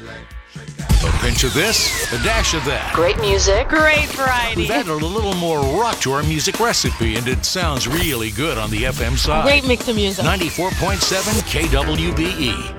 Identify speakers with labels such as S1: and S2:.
S1: A pinch of this, a dash of that.
S2: Great music. Great variety.
S1: We've added a little more rock to our music recipe, and it sounds really good on the FM side.
S2: Great mix of music.
S1: 94.7 KWBE.